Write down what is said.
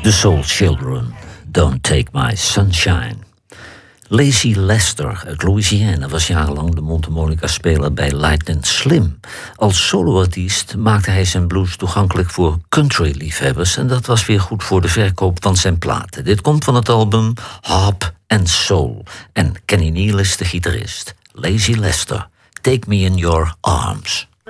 The Soul Children, Don't Take My Sunshine. Lazy Lester uit Louisiana was jarenlang de mondharmonica-speler bij Lightning Slim. Als soloartiest maakte hij zijn blues toegankelijk voor country-liefhebbers en dat was weer goed voor de verkoop van zijn platen. Dit komt van het album Harp and Soul en Kenny Neal is de gitarist. Lazy Lester, Take Me in Your Arms.